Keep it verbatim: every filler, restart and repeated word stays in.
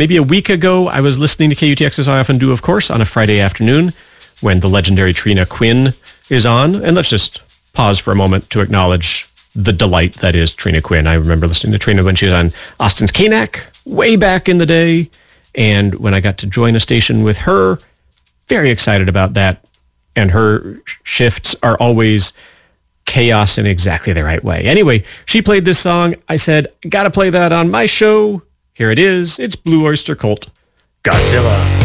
maybe a week ago, I was listening to K U T X, as I often do, of course, on a Friday afternoon when the legendary Trina Quinn is on. And let's just pause for a moment to acknowledge the delight that is Trina Quinn. I remember listening to Trina when she was on Austin's K N A C way back in the day. And when I got to join a station with her, very excited about that. And her shifts are always chaos in exactly the right way. Anyway, she played this song. I said, gotta play that on my show. Here it is. It's Blue Oyster Cult, Godzilla.